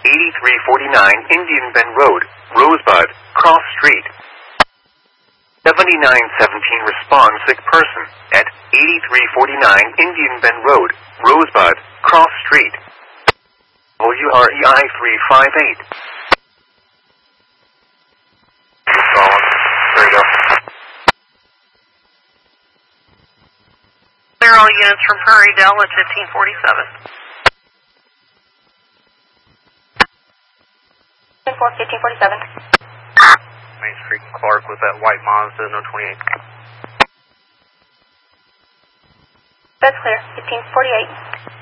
8349 Indian Bend Road, Rosebud, Cross Street. 7917 respond sick person at 8349 Indian Bend Road, Rosebud, Cross Street. WREI 358. There you go. Clear all units from Prairie Dell at 1547. 1547. Main Street Clark with that white Mazda, no 28. That's clear. 1548.